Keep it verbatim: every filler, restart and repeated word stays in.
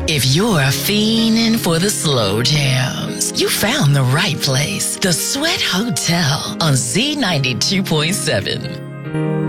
If you're a fiendin' for the slow jams, you found the right place. The Sweat Hotel on Z ninety-two point seven.